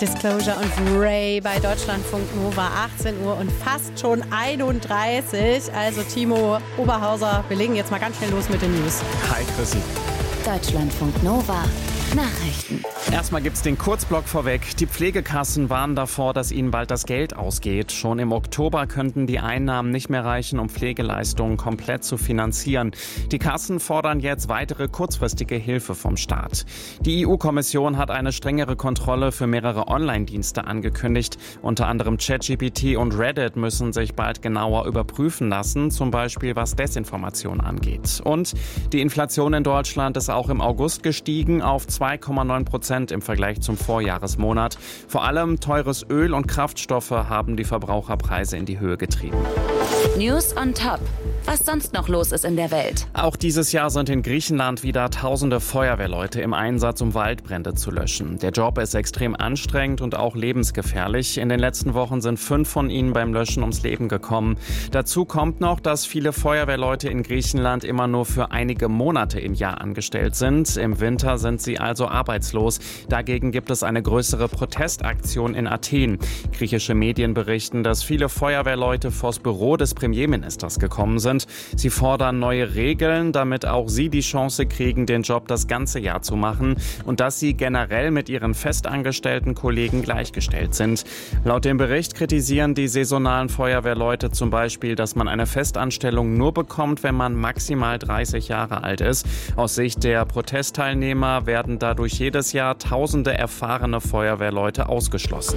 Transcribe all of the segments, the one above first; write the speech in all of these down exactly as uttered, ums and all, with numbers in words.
Disclosure und Ray bei Deutschlandfunk Nova, achtzehn Uhr und fast schon einunddreißig. Also Timo Oberhauser, wir legen jetzt mal ganz schnell los mit den News. Hi Chrissy. Deutschlandfunk Nova. Nachrichten. Erstmal gibt's den Kurzblock vorweg. Die Pflegekassen warnen davor, dass ihnen bald das Geld ausgeht. Schon im Oktober könnten die Einnahmen nicht mehr reichen, um Pflegeleistungen komplett zu finanzieren. Die Kassen fordern jetzt weitere kurzfristige Hilfe vom Staat. Die E U-Kommission hat eine strengere Kontrolle für mehrere Online-Dienste angekündigt. Unter anderem ChatGPT und Reddit müssen sich bald genauer überprüfen lassen, zum Beispiel was Desinformation angeht. Und die Inflation in Deutschland ist auch im August gestiegen auf zwei Komma neun Prozent im Vergleich zum Vorjahresmonat. Vor allem teures Öl und Kraftstoffe haben die Verbraucherpreise in die Höhe getrieben. News on top. Was sonst noch los ist in der Welt. Auch dieses Jahr sind in Griechenland wieder tausende Feuerwehrleute im Einsatz, um Waldbrände zu löschen. Der Job ist extrem anstrengend und auch lebensgefährlich. In den letzten Wochen sind fünf von ihnen beim Löschen ums Leben gekommen. Dazu kommt noch, dass viele Feuerwehrleute in Griechenland immer nur für einige Monate im Jahr angestellt sind. Im Winter sind sie also arbeitslos. Dagegen gibt es eine größere Protestaktion in Athen. Griechische Medien berichten, dass viele Feuerwehrleute vors Büro des Premierministers gekommen sind. Sie fordern neue Regeln, damit auch sie die Chance kriegen, den Job das ganze Jahr zu machen und dass sie generell mit ihren festangestellten Kollegen gleichgestellt sind. Laut dem Bericht kritisieren die saisonalen Feuerwehrleute zum Beispiel, dass man eine Festanstellung nur bekommt, wenn man maximal dreißig Jahre alt ist. Aus Sicht der Protestteilnehmer werden dadurch jedes Jahr tausende erfahrene Feuerwehrleute ausgeschlossen.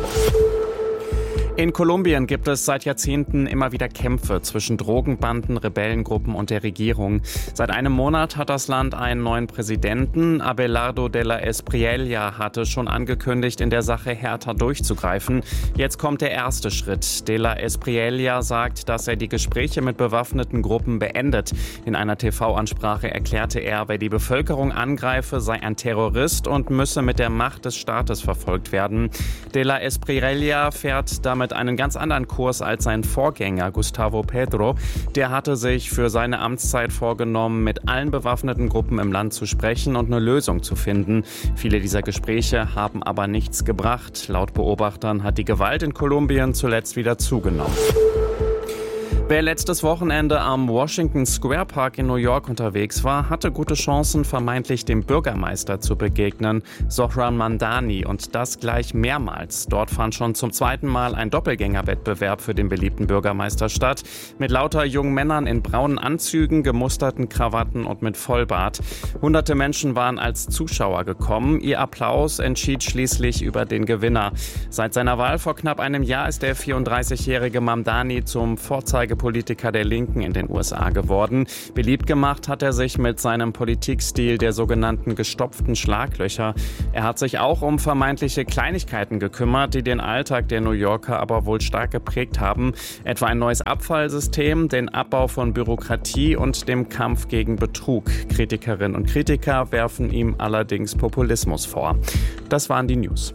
In Kolumbien gibt es seit Jahrzehnten immer wieder Kämpfe zwischen Drogenbanden, Rebellengruppen und der Regierung. Seit einem Monat hat das Land einen neuen Präsidenten. Abelardo de la Espriella hatte schon angekündigt, in der Sache härter durchzugreifen. Jetzt kommt der erste Schritt. De la Espriella sagt, dass er die Gespräche mit bewaffneten Gruppen beendet. In einer T V-Ansprache erklärte er, wer die Bevölkerung angreife, sei ein Terrorist und müsse mit der Macht des Staates verfolgt werden. De la Espriella fährt damit einen ganz anderen Kurs als sein Vorgänger Gustavo Petro. Der hatte sich für seine Amtszeit vorgenommen, mit allen bewaffneten Gruppen im Land zu sprechen und eine Lösung zu finden. Viele dieser Gespräche haben aber nichts gebracht. Laut Beobachtern hat die Gewalt in Kolumbien zuletzt wieder zugenommen. Wer letztes Wochenende am Washington Square Park in New York unterwegs war, hatte gute Chancen, vermeintlich dem Bürgermeister zu begegnen, Zohran Mamdani, und das gleich mehrmals. Dort fand schon zum zweiten Mal ein Doppelgängerwettbewerb für den beliebten Bürgermeister statt, mit lauter jungen Männern in braunen Anzügen, gemusterten Krawatten und mit Vollbart. Hunderte Menschen waren als Zuschauer gekommen. Ihr Applaus entschied schließlich über den Gewinner. Seit seiner Wahl vor knapp einem Jahr ist der vierunddreißigjährige Mamdani zum Vorzeigepolitiker der Linken in den U S A geworden. Beliebt gemacht hat er sich mit seinem Politikstil der sogenannten gestopften Schlaglöcher. Er hat sich auch um vermeintliche Kleinigkeiten gekümmert, die den Alltag der New Yorker aber wohl stark geprägt haben. Etwa ein neues Abfallsystem, den Abbau von Bürokratie und dem Kampf gegen Betrug. Kritikerinnen und Kritiker werfen ihm allerdings Populismus vor. Das waren die News.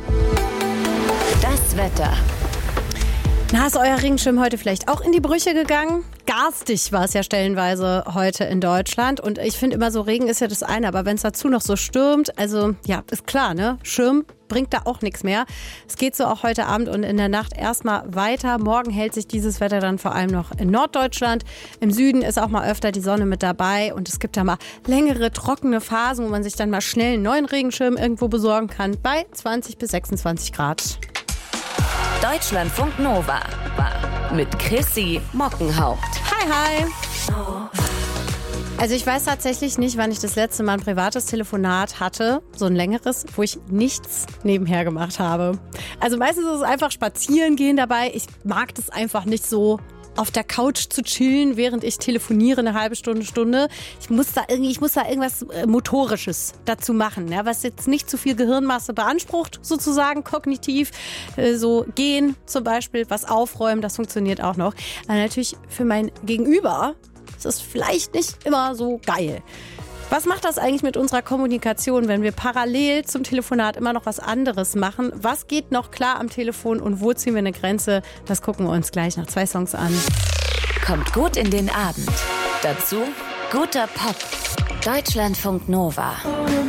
Das Wetter. Na, ist euer Regenschirm heute vielleicht auch in die Brüche gegangen? Garstig war es ja stellenweise heute in Deutschland. Und ich finde immer so, Regen ist ja das eine, aber wenn es dazu noch so stürmt, also ja, ist klar, ne? Schirm bringt da auch nichts mehr. Es geht so auch heute Abend und in der Nacht erstmal weiter. Morgen hält sich dieses Wetter dann vor allem noch in Norddeutschland. Im Süden ist auch mal öfter die Sonne mit dabei und es gibt da mal längere, trockene Phasen, wo man sich dann mal schnell einen neuen Regenschirm irgendwo besorgen kann, bei zwanzig bis sechsundzwanzig Grad. Deutschlandfunk Nova mit Chrissy Mockenhaupt. Hi, hi. Also ich weiß tatsächlich nicht, wann ich das letzte Mal ein privates Telefonat hatte, so ein längeres, wo ich nichts nebenher gemacht habe. Also meistens ist es einfach spazieren gehen dabei. Ich mag das einfach nicht so, auf der Couch zu chillen, während ich telefoniere, eine halbe Stunde, Stunde. Ich muss da irgendwie, ich muss da irgendwas Motorisches dazu machen, ja, was jetzt nicht zu viel Gehirnmasse beansprucht, sozusagen kognitiv. So gehen zum Beispiel, was aufräumen, das funktioniert auch noch. Aber natürlich für mein Gegenüber ist es vielleicht nicht immer so geil. Was macht das eigentlich mit unserer Kommunikation, wenn wir parallel zum Telefonat immer noch was anderes machen? Was geht noch klar am Telefon und wo ziehen wir eine Grenze? Das gucken wir uns gleich nach zwei Songs an. Kommt gut in den Abend. Dazu guter Pop. Deutschlandfunk Nova.